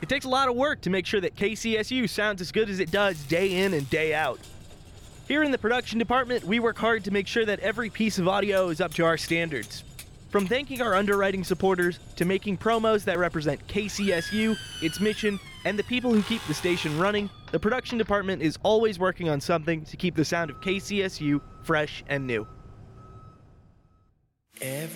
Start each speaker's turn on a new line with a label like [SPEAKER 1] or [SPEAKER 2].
[SPEAKER 1] It takes a lot of work to make sure that KCSU sounds as good as it does day in and day out. Here in the production department, we work hard to make sure that every piece of audio is up to our standards. From thanking our underwriting supporters to making promos that represent KCSU, its mission, and the people who keep the station running, the production department is always working on something to keep the sound of KCSU fresh and new.